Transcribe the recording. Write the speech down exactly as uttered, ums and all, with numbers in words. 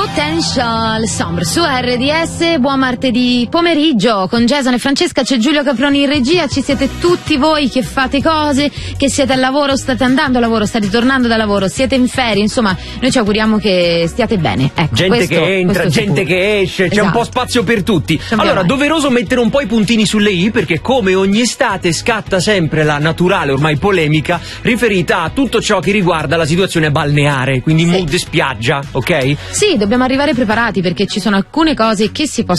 Potential Sombre su R D S. Buon martedì pomeriggio con Jason e Francesca, c'è Giulio Caproni in regia, ci siete tutti voi che fate cose, che siete al lavoro, state andando al lavoro, state tornando da lavoro, siete in ferie, insomma noi ci auguriamo che stiate bene. Ecco, gente questo, che entra, gente sicuro. che esce, c'è Esatto. un po' spazio per tutti. Siamo Allora, avanti. doveroso mettere un po' i puntini sulle i, perché come ogni estate scatta sempre la naturale ormai polemica riferita a tutto ciò che riguarda la situazione balneare, quindi Sì. mood spiaggia, ok? Sì, dobbiamo arrivare preparati perché ci sono alcune cose che si possono